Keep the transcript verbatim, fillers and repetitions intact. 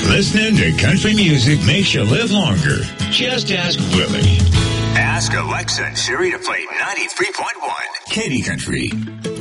Listening to country music makes you live longer. Just ask Willie. Ask Alexa and Siri to play ninety-three point one Katy Country.